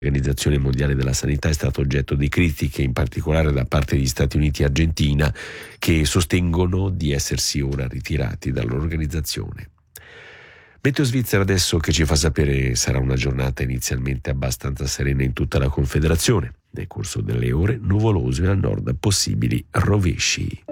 L'Organizzazione Mondiale della Sanità è stato oggetto di critiche, in particolare da parte degli Stati Uniti e Argentina, che sostengono di essersi ora ritirati dall'organizzazione. Meteo Svizzera adesso che ci fa sapere sarà una giornata inizialmente abbastanza serena in tutta la Confederazione. Nel corso delle ore nuvoloso e al nord possibili rovesci.